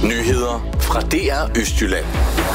Nyheder fra DR Østjylland.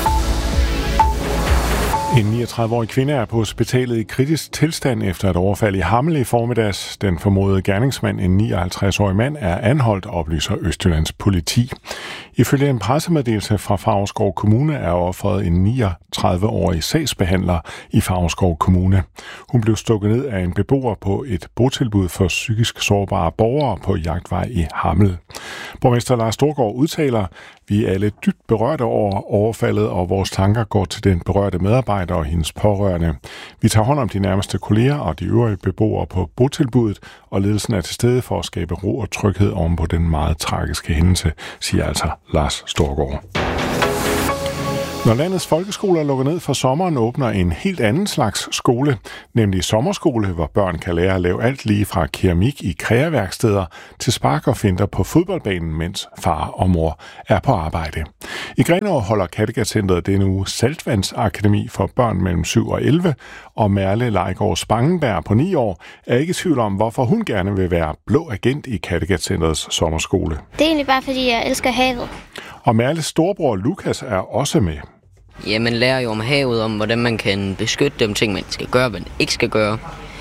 En 39-årig kvinde er på hospitalet i kritisk tilstand efter et overfald i Hammel i formiddags. Den formodede gerningsmand, en 59-årig mand, er anholdt, oplyser Østjyllands politi. Ifølge en pressemeddelelse fra Favrskov Kommune er offeret en 39-årig sagsbehandler i Favrskov Kommune. Hun blev stukket ned af en beboer på et botilbud for psykisk sårbare borgere på Jagtvej i Hammel. Borgmester Lars Storgaard udtaler: "Vi er alle dybt berørte over overfaldet, og vores tanker går til den berørte medarbejder og hendes pårørende. Vi tager hånd om de nærmeste kolleger og de øvrige beboere på botilbuddet, og ledelsen er til stede for at skabe ro og tryghed oven på den meget tragiske hændelse", siger altså Lars Storgaard. Når landets folkeskoler lukker ned for sommeren, åbner en helt anden slags skole, nemlig sommerskole, hvor børn kan lære at lave alt lige fra keramik i kreaværksteder til spark og finter på fodboldbanen, mens far og mor er på arbejde. I Grenaa holder Kattegat-centret denne uge saltvandsakademi for børn mellem 7 og 11, og Merle Leigård Spangenberg på 9 år er ikke i tvivl om, hvorfor hun gerne vil være blå agent i Kattegat-centrets sommerskole. Det er egentlig bare, fordi jeg elsker havet. Og Merles storebror Lukas er også med. Ja, man lærer jo om havet, om hvordan man kan beskytte dem ting, man skal gøre, hvad man ikke skal gøre.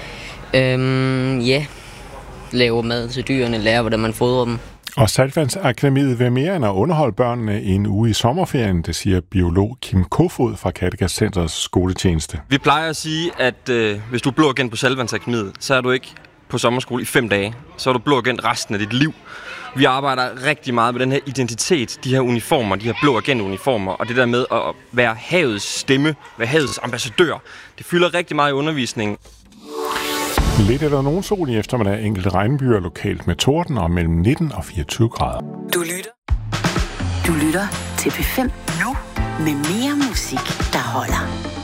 Lave mad til dyrene, lære, hvordan man fodrer dem. Og Saltvandsakademiet vil mere end at underholde børnene en uge i sommerferien, det siger biolog Kim Kofod fra Kattegat Centrets skoletjeneste. Vi plejer at sige, at hvis du er blå agent på Saltvandsakademiet, så er du ikke på sommerskole i 5 dage. Så er du blå agent resten af dit liv. Vi arbejder rigtig meget med den her identitet, de her uniformer, de her blå agentuniformer, og det der med at være havets stemme, være havets ambassadør. Det fylder rigtig meget i undervisningen. Lidt eller nogen sol i eftermiddag, enkelte regnbyer lokalt med torden og mellem 19 og 24 grader. Du lytter til P5 nu med mere musik, der holder.